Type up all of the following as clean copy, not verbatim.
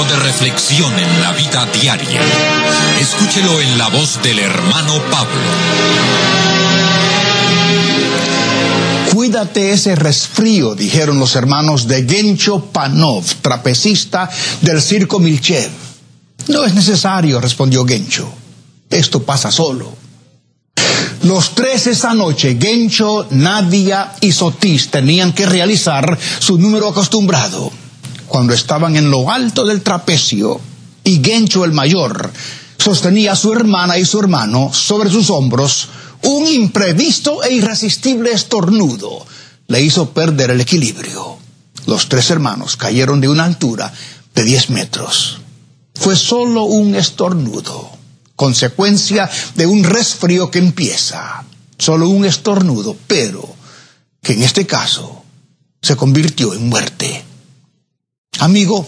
espacio de reflexión en la vida diaria. Escúchelo en la voz del hermano Pablo. Cuídate ese resfrío, dijeron los hermanos de Gencho Panov, trapecista del circo Milchev. No es necesario, respondió Gencho. Esto pasa solo. Los tres esa noche, Gencho, Nadia y Sotis, tenían que realizar su número acostumbrado. Cuando estaban en lo alto del trapecio y Gencho el mayor sostenía a su hermana y su hermano sobre sus hombros, un imprevisto e irresistible estornudo le hizo perder el equilibrio. Los tres hermanos cayeron de una altura de 10 metros. Fue solo un estornudo, consecuencia de un resfrío que empieza. Solo un estornudo, pero que en este caso se convirtió en muerte. Amigo,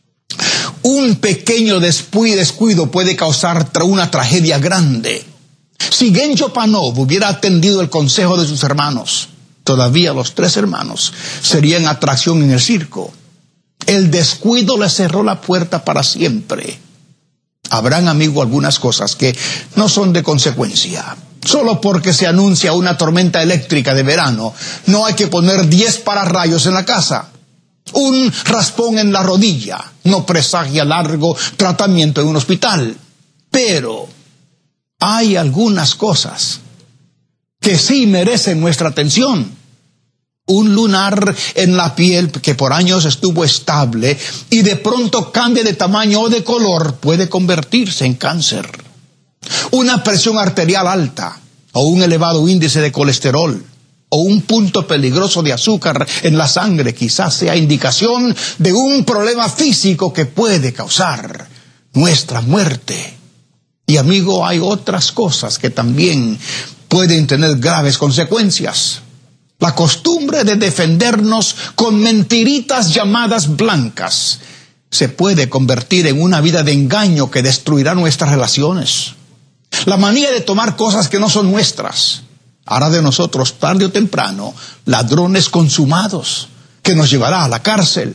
un pequeño descuido puede causar una tragedia grande. Si Gencho Panov hubiera atendido el consejo de sus hermanos, todavía los tres hermanos serían atracción en el circo. El descuido le cerró la puerta para siempre. Habrán, amigo, algunas cosas que no son de consecuencia. Solo porque se anuncia una tormenta eléctrica de verano, no hay que poner 10 pararrayos en la casa. Un raspón en la rodilla no presagia largo tratamiento en un hospital. Pero hay algunas cosas que sí merecen nuestra atención. Un lunar en la piel que por años estuvo estable y de pronto cambia de tamaño o de color puede convertirse en cáncer. Una presión arterial alta o un elevado índice de colesterol o un punto peligroso de azúcar en la sangre quizás sea indicación de un problema físico que puede causar nuestra muerte. Y amigo, hay otras cosas que también pueden tener graves consecuencias. La costumbre de defendernos con mentiritas llamadas blancas se puede convertir en una vida de engaño que destruirá nuestras relaciones. La manía de tomar cosas que no son nuestras hará de nosotros tarde o temprano ladrones consumados que nos llevará a la cárcel.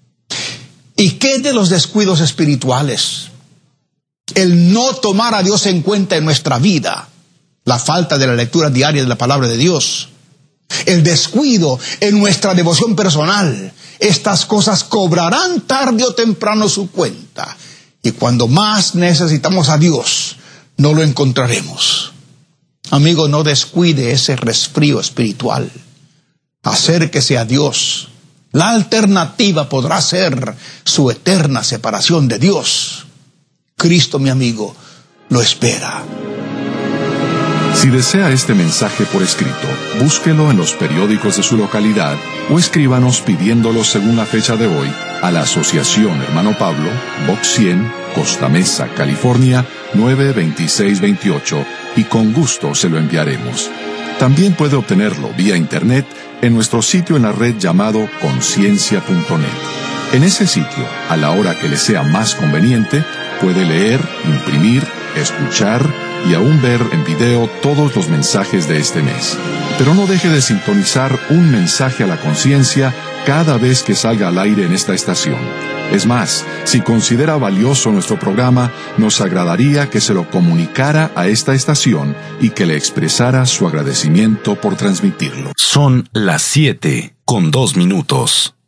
¿Y qué de los descuidos espirituales? El no tomar a Dios en cuenta en nuestra vida, la falta de la lectura diaria de la palabra de Dios, el descuido en nuestra devoción personal. Estas cosas cobrarán tarde o temprano su cuenta. Y cuando más necesitamos a Dios, no lo encontraremos. Amigo, no descuide ese resfrío espiritual. Acérquese a Dios. La alternativa podrá ser su eterna separación de Dios. Cristo, mi amigo, lo espera. Si desea este mensaje por escrito, búsquelo en los periódicos de su localidad o escríbanos pidiéndolo según la fecha de hoy a la Asociación Hermano Pablo, Box 100, Costa Mesa, California, 92628, y con gusto se lo enviaremos. También puede obtenerlo vía internet en nuestro sitio en la red llamado conciencia.net. En ese sitio, a la hora que le sea más conveniente, puede leer, imprimir, escuchar y aún ver en video todos los mensajes de este mes. Pero no deje de sintonizar un mensaje a la conciencia cada vez que salga al aire en esta estación. Es más, si considera valioso nuestro programa, nos agradaría que se lo comunicara a esta estación y que le expresara su agradecimiento por transmitirlo. Son las 7:02.